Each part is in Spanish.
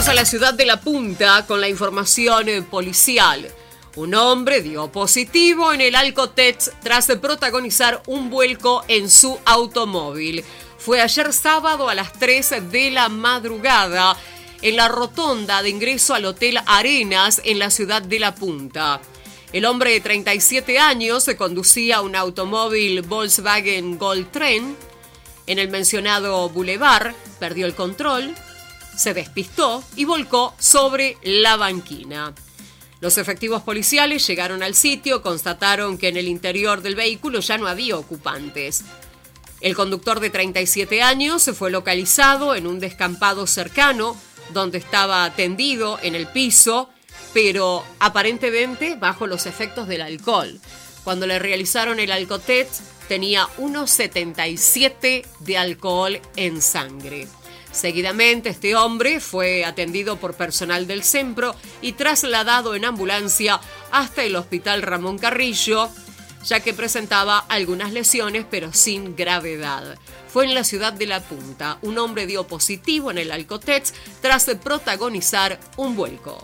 a la ciudad de La Punta con la información policial. Un hombre dio positivo en el Alcotex tras protagonizar un vuelco en su automóvil. Fue ayer sábado a las 3 de la madrugada en la rotonda de ingreso al Hotel Arenas en la ciudad de La Punta. El hombre de 37 años conducía un automóvil Volkswagen Goldtrend en el mencionado bulevar, perdió el control, se despistó y volcó sobre la banquina. Los efectivos policiales llegaron al sitio, constataron que en el interior del vehículo ya no había ocupantes. El conductor de 37 años fue localizado en un descampado cercano, donde estaba tendido en el piso, pero aparentemente bajo los efectos del alcohol. Cuando le realizaron el alcotest, tenía 1,77 de alcohol en sangre. Seguidamente, este hombre fue atendido por personal del Sempro y trasladado en ambulancia hasta el Hospital Ramón Carrillo, ya que presentaba algunas lesiones, pero sin gravedad. Fue en la ciudad de La Punta. Un hombre dio positivo en el Alcotex tras protagonizar un vuelco.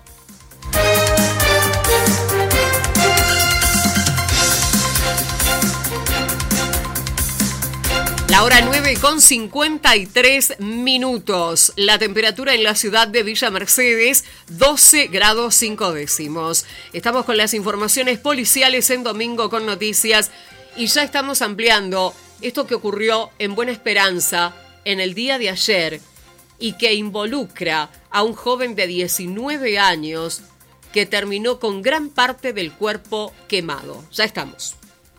La hora 9:53. La temperatura en la ciudad de Villa Mercedes, 12 grados 5 décimos. Estamos con las informaciones policiales en Domingo con Noticias y ya estamos ampliando esto que ocurrió en Buena Esperanza en el día de ayer y que involucra a un joven de 19 años que terminó con gran parte del cuerpo quemado. Ya estamos.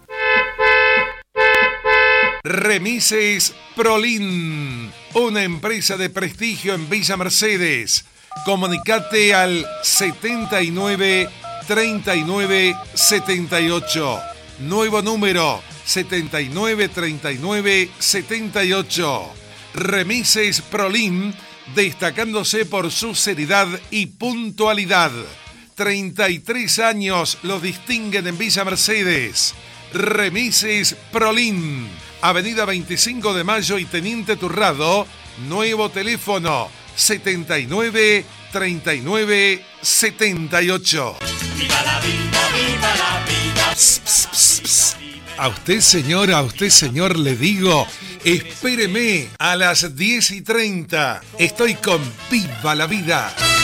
Remises Prolin, una empresa de prestigio en Villa Mercedes. Comunicate al 79 39 78. Nuevo número 79 39 78. Remises Prolin, destacándose por su seriedad y puntualidad. 33 años los distinguen en Villa Mercedes. Remises Prolin, Avenida 25 de Mayo y Teniente Turrado. Nuevo teléfono 79 39 78. ¡Viva la vida, viva la vida! Pss, pss, pss, pss. A usted, señora, a usted, señor, le digo, espéreme a las 10:30. Estoy con Viva la Vida.